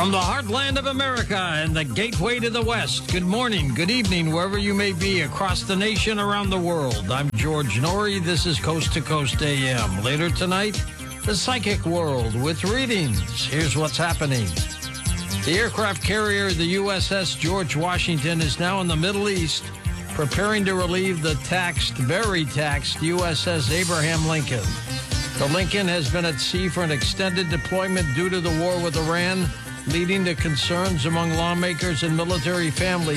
From the heartland of America and the gateway to the West, good morning, good evening, wherever you may be across the nation, around the world. I'm George Norrie. This is Coast to Coast AM. Later tonight, the psychic world with readings. Here's what's happening. The aircraft carrier, the USS George Washington, is now in the Middle East, preparing to relieve the very taxed USS Abraham Lincoln. The Lincoln has been at sea for an extended deployment due to the war with Iran, leading to concerns among lawmakers and military families